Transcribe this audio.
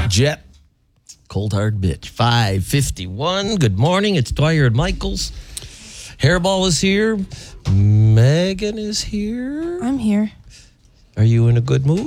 Jet. Cold hard bitch. 5:51. Good morning. It's Dwyer and Michaels. Hairball is here. Megan is here. I'm here. Are you in a good mood?